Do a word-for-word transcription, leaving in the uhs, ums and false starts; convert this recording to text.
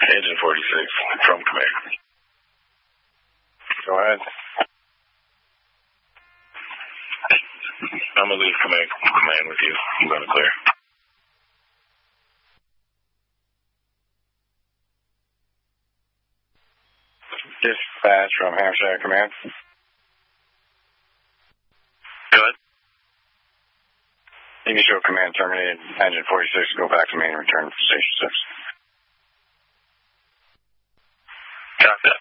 Engine forty-six from command. Go ahead. I'm going to leave command, command with you. I'm going to clear. Dispatch from Hampshire Command. Go ahead. You can show command terminated. Engine forty-six, go back to main and return to station six. Copy that.